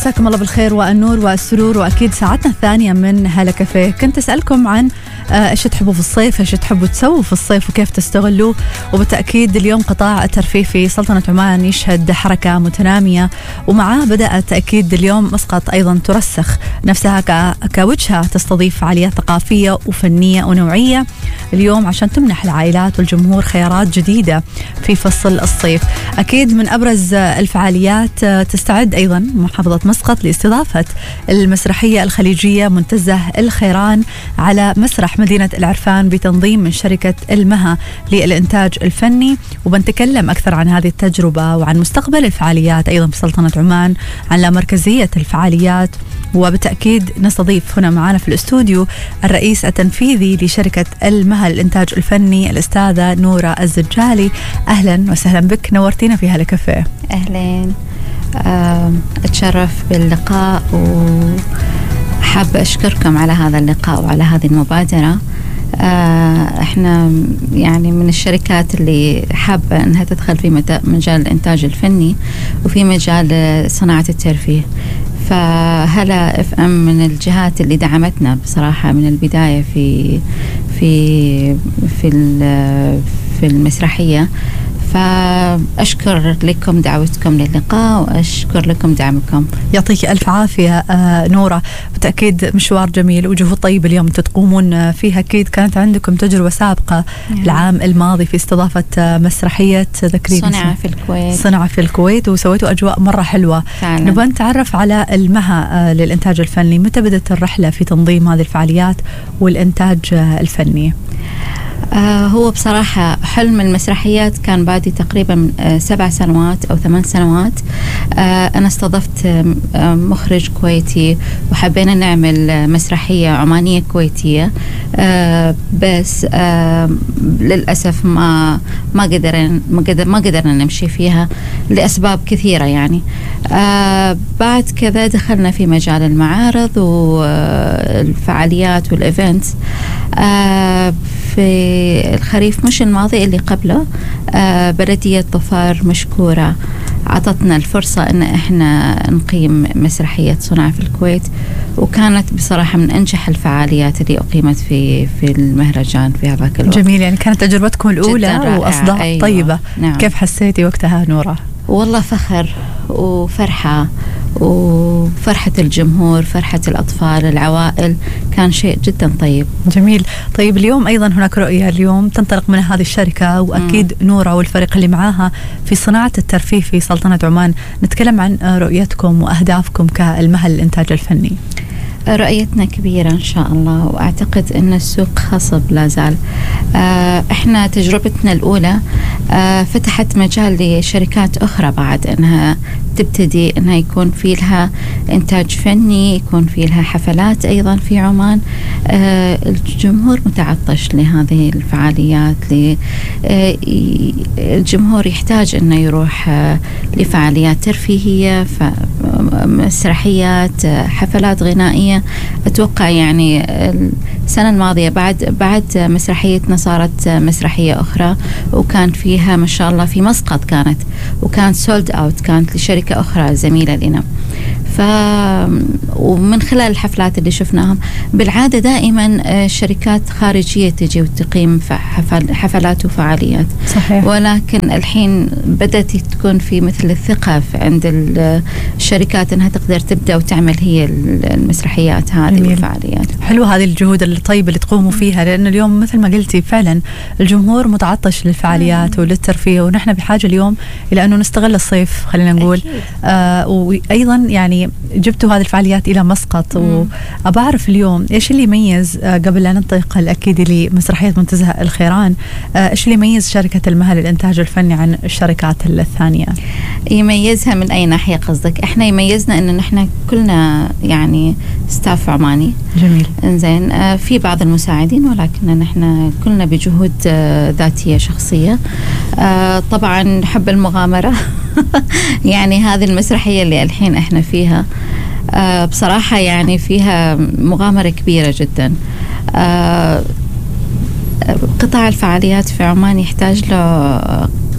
مساكم الله بالخير والنور والسرور، وأكيد ساعتنا الثانية من هلا كافيه. كنت أسألكم عن إيش تحبوا في الصيف، إيش تحبوا تسووا في الصيف وكيف تستغلوه. وبالتأكيد اليوم قطاع الترفيه في سلطنة عمان يشهد حركة متنامية، ومعاه بدأت أكيد اليوم مسقط أيضا ترسخ نفسها كوجهة تستضيف فعاليات ثقافية وفنية ونوعية اليوم عشان تمنح العائلات والجمهور خيارات جديدة في فصل الصيف. أكيد من أبرز الفعاليات تستعد أيضا محافظة مسقط لاستضافة المسرحية الخليجية منتزه الخيران على مسرح مدينة العرفان بتنظيم من شركة المها للإنتاج الفني. وبنتكلم أكثر عن هذه التجربة وعن مستقبل الفعاليات أيضا في سلطنة عمان، عن مركزية الفعاليات. وبالتأكيد نستضيف هنا معنا في الاستوديو الرئيس التنفيذي لشركة المها للإنتاج الفني الأستاذة نورة الزجالي. أهلا وسهلا بك، نورتينا في هلا كافيه. أهلا، أتشرف باللقاء وحابة أشكركم على هذا اللقاء وعلى هذه المبادرة. احنا يعني من الشركات اللي حابة أنها تدخل في مجال الإنتاج الفني وفي مجال صناعة الترفيه. فهلا اف ام من الجهات اللي دعمتنا بصراحة من البداية في في في في المسرحية. فأشكر لكم دعوتكم للقاء وأشكر لكم دعمكم. يعطيك ألف عافية نورة. بالتأكيد مشوار جميل وجهود طيبة اليوم تقومون فيها. أكيد كانت عندكم تجربة سابقة العام الماضي في استضافة مسرحية صنع في الكويت وسويتوا أجواء مرة حلوة. نبغى نتعرف على المها للإنتاج الفني. متى بدأت الرحلة في تنظيم هذه الفعاليات والإنتاج الفني؟ هو بصراحة حلم المسرحيات كان بعدي تقريبا 7 سنوات أو 8 سنوات. أنا استضفت مخرج كويتي وحبينا نعمل مسرحية عمانية كويتية، بس للأسف ما قدرنا نمشي فيها لأسباب كثيرة يعني. بعد كذا دخلنا في مجال المعارض والفعاليات والإيفنتس. في الخريف مش الماضي اللي قبله بلدية ظفار مشكورة عطتنا الفرصة أن احنا نقيم مسرحية صنع في الكويت، وكانت بصراحة من أنجح الفعاليات اللي أقيمت في المهرجان في هذاك الوقت. جميل، يعني كانت تجربتكم الأولى وأصداء أيوة. طيبة. نعم. كيف حسيتي وقتها نورة؟ والله فخر وفرحة، وفرحة الجمهور، فرحة الأطفال، العوائل، كان شيء جدا طيب. جميل. طيب اليوم أيضا هناك رؤية اليوم تنطلق من هذه الشركة، وأكيد نورة والفريق اللي معاها في صناعة الترفيه في سلطنة عمان. نتكلم عن رؤيتكم وأهدافكم كالمها للإنتاج الفني. رؤيتنا كبيرة إن شاء الله، وأعتقد أن السوق خصب لا زال. إحنا تجربتنا الأولى فتحت مجال لشركات أخرى بعد أنها تبتدي أنها يكون في لها إنتاج فني، يكون في لها حفلات أيضا في عمان. الجمهور متعطش لهذه الفعاليات. الجمهور يحتاج أنه يروح لفعاليات ترفيهية، مسرحيات، حفلات غنائية. أتوقع يعني السنة الماضية بعد مسرحيتنا صارت مسرحية أخرى، وكان فيها ما شاء الله في مسقط كانت، وكانت سولد أوت، كانت لشركة أخرى زميلة لنا. ومن خلال الحفلات اللي شفناهم بالعادة دائما شركات خارجية تجي وتقيم حفلات وفعاليات. صحيح. ولكن الحين بدأت تكون في مثل الثقة عند الشركات أنها تقدر تبدأ وتعمل هي المسرحيات هذه والفعاليات. حلوة هذه الجهود الطيبة اللي تقوموا فيها، لأن اليوم مثل ما قلتي فعلا الجمهور متعطش للفعاليات وللترفيه، ونحن بحاجة اليوم إلى أنه نستغل الصيف خلينا نقول. وأيضا يعني جبتوا هذه الفعاليات إلى مسقط. وأبعرف اليوم إيش اللي يميز قبل لا ننتقل أكيد لمسرحية منتزه الخيران، إيش اللي يميز شركة المها للإنتاج الفني عن الشركات الثانية؟ يميزها من أي ناحية قصدك؟ إحنا يميزنا إن نحن كلنا يعني ستاف عماني. جميل. إنزين في بعض المساعدين، ولكن نحن كلنا بجهود ذاتية شخصية. طبعا نحب المغامرة. يعني هذه المسرحية اللي الحين إحنا فيها بصراحة يعني فيها مغامرة كبيرة جدا. قطاع الفعاليات في عمان يحتاج له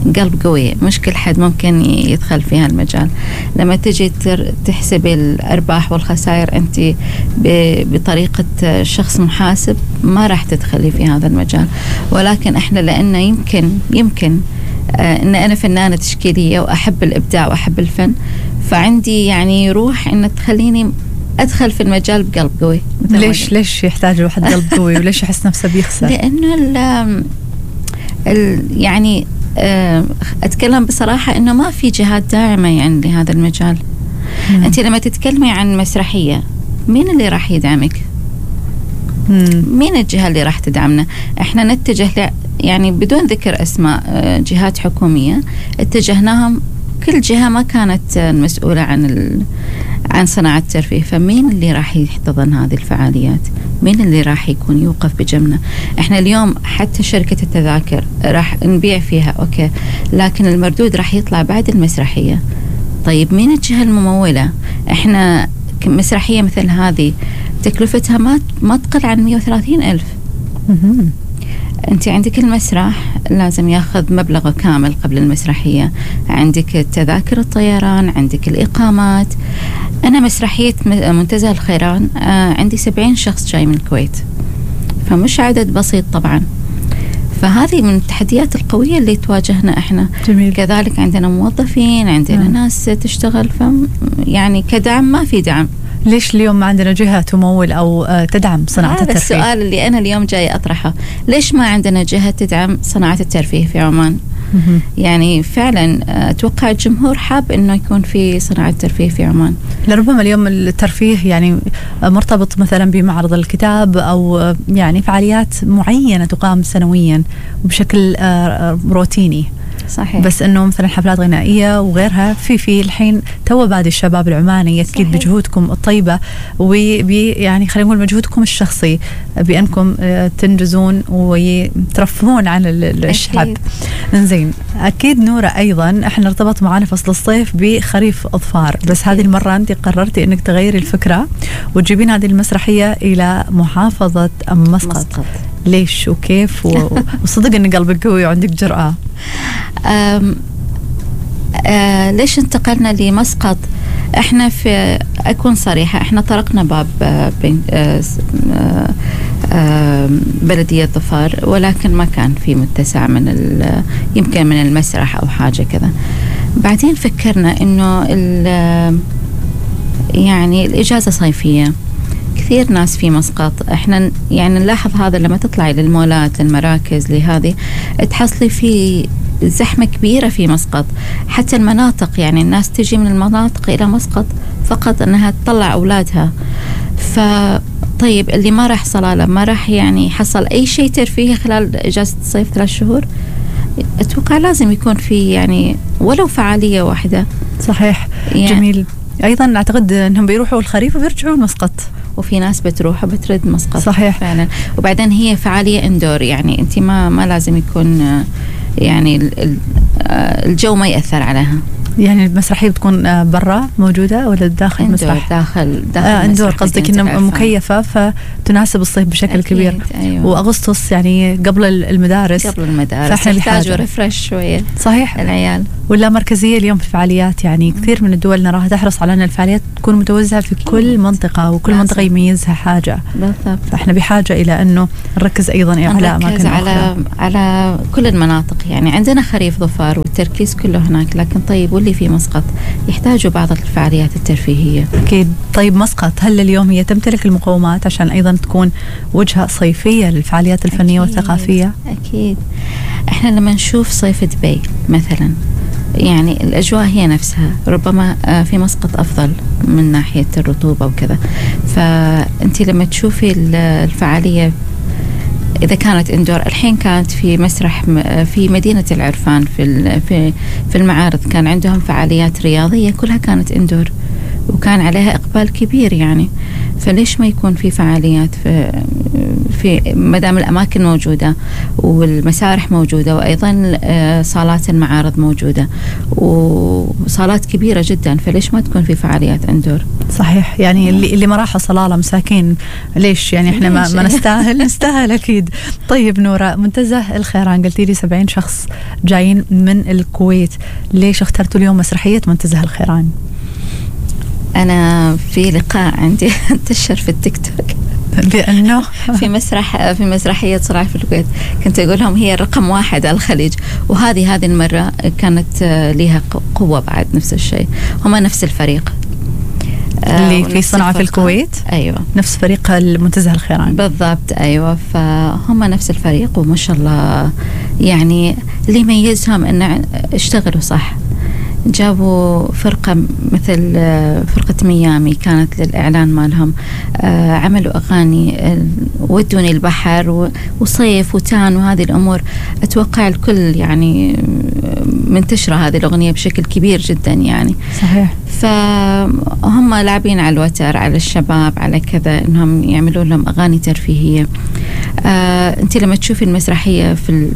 قلب قوي، مش كل حد ممكن يدخل في هالمجال. لما تجي تحسب الأرباح والخسائر أنت بطريقة شخص محاسب ما راح تدخلي في هذا المجال. ولكن إحنا لأنه يمكن إن أنا فنانة تشكيلية وأحب الإبداع وأحب الفن، فعندي يعني روح إن تخليني أدخل في المجال بقلب قوي. ليش يحتاج الواحد قلب قوي وليش يحس نفسه بيخسر؟ لأنه يعني أتكلم بصراحة إنه ما في جهات داعمة يعني لهذا المجال. أنت لما تتكلمي عن مسرحية، مين اللي راح يدعمك؟ مين الجهة اللي راح تدعمنا؟ إحنا نتجه يعني بدون ذكر أسماء جهات حكومية اتجهناهم، كل جهة ما كانت مسؤولة عن صناعة الترفيه. فمين اللي راح يحتضن هذه الفعاليات؟ مين اللي راح يكون يوقف بجنبنا؟ احنا اليوم حتى شركة التذاكر راح نبيع فيها اوكي، لكن المردود راح يطلع بعد المسرحية. طيب مين الجهة الممولة؟ احنا مسرحية مثل هذه تكلفتها ما تقل عن 130,000. أنت عندك المسرح لازم ياخذ مبلغ كامل قبل المسرحية، عندك تذاكر الطيران، عندك الإقامات. أنا مسرحية منتزه الخيران عندي 70 شخص جاي من الكويت، فمش عدد بسيط طبعا. فهذه من التحديات القوية اللي تواجهنا احنا. جميل. كذلك عندنا موظفين، عندنا ناس تشتغل، يعني كدعم ما في دعم. ليش اليوم ما عندنا جهة تمول أو تدعم صناعة الترفيه؟ هذا السؤال اللي أنا اليوم جاي أطرحه. ليش ما عندنا جهة تدعم صناعة الترفيه في عمان؟ يعني فعلا أتوقع الجمهور حاب إنه يكون في صناعة ترفيه في عمان. لربما اليوم الترفيه يعني مرتبط مثلا بمعرض الكتاب أو يعني فعاليات معينة تقام سنويا وبشكل روتيني. صحيح. بس انه مثلا حفلات غنائيه وغيرها في الحين تو بادي الشباب العماني اكيد بجهودكم الطيبه يعني خلينا نقول مجهودكم الشخصي بانكم تنجزون وترفهون عن الشعب. انزين، اكيد نورة ايضا احنا ارتبط معنا فصل الصيف بخريف اظفار، بس هذه المره انت قررتي انك تغيري الفكره وتجيبين هذه المسرحيه الى محافظه مسقط. ليش وكيف؟ وصدق ان قلبك قوي وعندك جرأة. ليش انتقلنا لمسقط؟ احنا في اكون صريحة، احنا طرقنا باب بلدية ظفار، ولكن ما كان في متسع يمكن من المسرح او حاجة كذا. بعدين فكرنا انه يعني الاجازة صيفية، كثير ناس في مسقط. احنا يعني نلاحظ هذا لما تطلعي للمولات للمراكز لهذه تحصلي في زحمة كبيرة في مسقط. حتى المناطق يعني الناس تجي من المناطق إلى مسقط فقط أنها تطلع أولادها. فطيب اللي ما راح صلالة ما راح يعني يحصل أي شيء ترفيهي خلال إجازة الصيف 3 شهور. أتوقع لازم يكون في يعني ولو فعالية واحدة. صحيح. يعني جميل. أيضا أعتقد أنهم بيروحوا الخريف وبيرجعون مسقط، وفي ناس بتروح وبترد مسقط. صحيح فعلا. وبعدين هي فعالية اندور، يعني انت ما لازم يكون يعني الجو ما يأثر عليها. يعني المسرحية بتكون برا موجودة ولا داخل المسرح؟ داخل اندور قصدك انه مكيفة فتناسب الصيف بشكل أكيد. كبير. أيوة. واغسطس يعني قبل المدارس فاحنا يحتاجوا ريفرش شوية. صحيح. العيال ولا مركزية اليوم في الفعاليات، يعني كثير من الدول نراها تحرص على أن الفعاليات تكون متوزعة في كل منطقة، وكل منطقة يميزها حاجة. بالضبط. فإحنا بحاجة إلى أنه نركز أيضا على أماكن على كل المناطق. يعني عندنا خريف ظفار والتركيز كله هناك، لكن طيب واللي في مسقط يحتاجوا بعض الفعاليات الترفيهية. أكيد. طيب مسقط هل اليوم هي تمتلك المقومات عشان أيضا تكون وجهة صيفية للفعاليات الفنية أكيد. والثقافية؟ أكيد. إحنا لما نشوف صيف دبي مثلا، يعني الأجواء هي نفسها، ربما في مسقط أفضل من ناحية الرطوبة وكذا. فأنت لما تشوفي الفعالية إذا كانت إندور، الحين كانت في مسرح في مدينة العرفان في المعارض، كان عندهم فعاليات رياضية كلها كانت إندور وكان عليها إقبال كبير يعني. فليش ما يكون في فعاليات في مدام الأماكن موجودة والمسارح موجودة، وأيضا صالات المعارض موجودة وصالات كبيرة جدا، فليش ما تكون في فعاليات اندور؟ صحيح، يعني اللي ما راحوا صلالة مساكين ليش يعني احنا ما نستاهل أكيد. طيب نورة، منتزه الخيران قلتي لي 70 شخص جايين من الكويت، ليش اخترتوا اليوم مسرحية منتزه الخيران؟ أنا في لقاء عندي انتشر في التيك توك بأنه في مسرحية صراع في الكويت، كنت أقول لهم هي رقم 1 على الخليج، وهذه المرة كانت لها قوة بعد نفس الشيء، هما نفس الفريق اللي في صنعاء في الكويت. أيوة، نفس فريق المنتزه الخيران بالضبط. أيوة، فهم نفس الفريق، وما شاء الله يعني اللي يميزهم أن اشتغلوا صح. جابوا فرقة مثل فرقة ميامي كانت للإعلان مالهم، عملوا أغاني ودوني البحر وصيف وتان وهذه الأمور. أتوقع الكل يعني منتشرة هذه الأغنية بشكل كبير جدا يعني. صحيح. فهم لاعبين على الوتر، على الشباب، على كذا، إنهم يعملوا لهم أغاني ترفيهية. أنت لما تشوفي المسرحية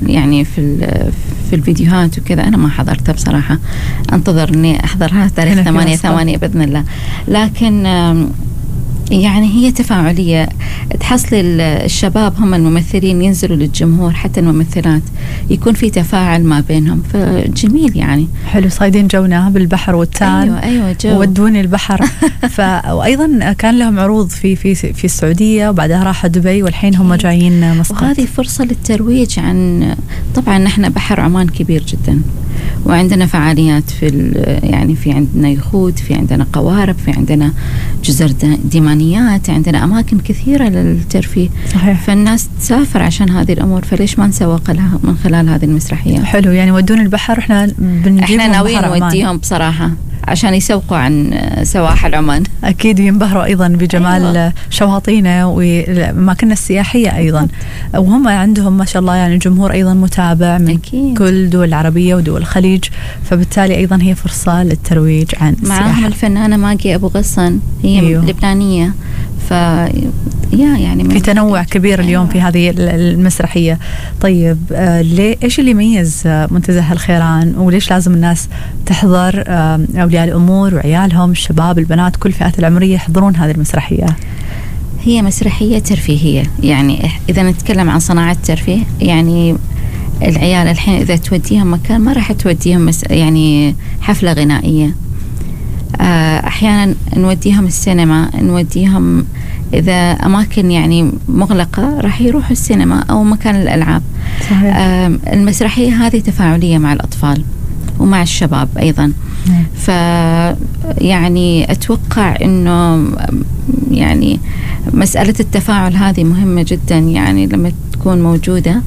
في الفيديوهات وكذا، أنا ما حضرتها بصراحة، أنتظر إني أحضرها تاريخ 8/8 بإذن الله. لكن يعني هي تفاعلية، تحصلي الشباب هم الممثلين ينزلوا للجمهور، حتى الممثلات يكون في تفاعل ما بينهم، فجميل يعني. حلو، صايدين جونا بالبحر والتان. أيوة جو. ودوني البحر. وأيضا كان لهم عروض في السعودية، وبعدها راحوا دبي، والحين هم جايين مسقط. وهذه فرصة للترويج عن، طبعا نحن بحر عمان كبير جدا، وعندنا فعاليات في عندنا يخوت، في عندنا قوارب، في عندنا جزر ديمانيات، عندنا أماكن كثيرة للترفيه. صحيح. فالناس تسافر عشان هذه الأمور، فليش ما نسوق لها من خلال هذه المسرحية؟ حلو، يعني ودون البحر، احنا ناويين نوديهم بصراحة عشان يسوقوا عن سواحل عمان. أكيد ينبهروا أيضا بجمال أيوة. شواطئنا وأماكننا السياحية أيضا، وهم عندهم ما شاء الله يعني جمهور أيضا متابع من أكيد. كل دول العربية ودول الخليج، فبالتالي أيضا هي فرصة للترويج عن السياحة. معهم الفنانة ماجي أبو غصن، هي أيوة. لبنانية، يعني في تنوع كبير اليوم في هذه المسرحية. طيب إيش اللي يميز منتزه الخيران، وليش لازم الناس تحضر، أولياء الأمور وعيالهم، الشباب، البنات، كل فئات العمرية يحضرون هذه المسرحية؟ هي مسرحية ترفيهية، يعني إذا نتكلم عن صناعة الترفيه، يعني العيال الحين إذا توديهم مكان ما راح توديهم يعني حفلة غنائية، أحيانا نوديهم السينما، نوديهم إذا أماكن يعني مغلقة راح يروحوا السينما أو مكان الألعاب. صحيح. المسرحية هذه تفاعلية مع الأطفال ومع الشباب أيضا. يعني أتوقع إنه يعني مسألة التفاعل هذه مهمة جدا، يعني لما تكون موجودة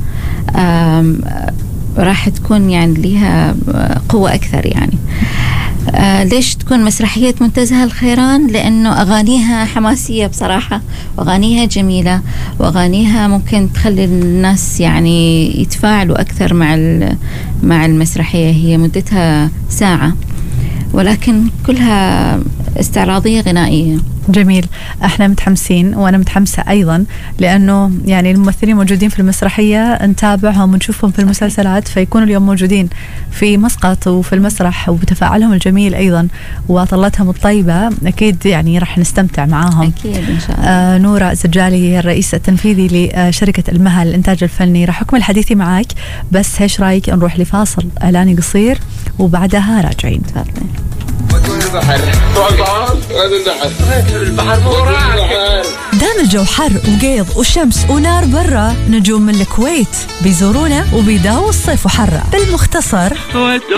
راح تكون يعني لها قوة أكثر يعني. ليش تكون مسرحية منتزه الخيران؟ لأنه أغانيها حماسية بصراحة، وأغانيها جميلة، وأغانيها ممكن تخلي الناس يعني يتفاعلوا أكثر مع المسرحية. هي مدتها ساعة، ولكن كلها استعراضية غنائية. جميل، احنا متحمسين وانا متحمسة ايضا، لانه يعني الممثلين موجودين في المسرحية نتابعهم ونشوفهم في المسلسلات، فيكونوا اليوم موجودين في مسقط وفي المسرح، وبتفاعلهم الجميل ايضا وطلتهم الطيبة، اكيد يعني راح نستمتع معاهم. اكيد ان شاء الله. نورة زجالي هي الرئيس التنفيذي لشركة المها للإنتاج الفني، راح أكمل حديثي معاك، بس ايش رايك نروح لفاصل اعلاني قصير وبعدها راجعين. تفضلي. البحر البحر مو دام الجو حر وقيض وشمس ونار برا، نجوم من الكويت بيزورونا وبيداووا الصيف وحرة. بالمختصر